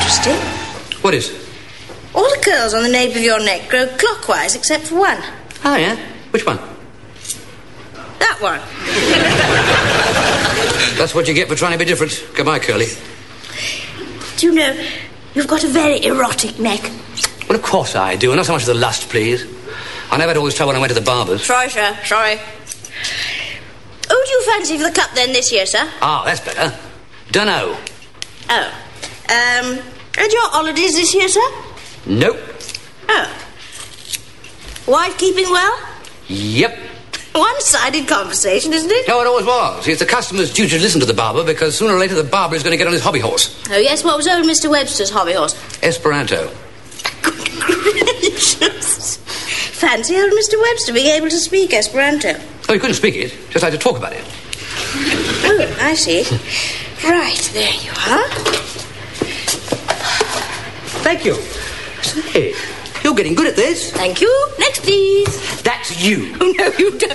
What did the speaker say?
interesting. What is? All the curls on the nape of your neck grow clockwise except for one. Oh, yeah? Which one? That one. That's what you get for trying to be different. Goodbye, Curly. Do you know, you've got a very erotic neck. Well, of course I do. Not so much as the lust, please. I never had all this trouble when I went to the barber's. Sorry, sir. Sorry. Who do you fancy for the cup then this year, sir? Ah, that's better. Dunno. Oh. And your holidays this year, sir? Nope. Oh. Wife keeping well? Yep. One-sided conversation, isn't it? No, it always was. It's the customer's duty to listen to the barber because sooner or later the barber is going to get on his hobby horse. Oh, yes, what was old Mr. Webster's hobby horse? Esperanto. Good gracious. Fancy old Mr. Webster being able to speak Esperanto. Oh, he couldn't speak it, just like to talk about it. Oh, I see. Right, there you are. Thank you. Say, you're getting good at this. Thank you. Next, please. That's you. Oh, no, you don't.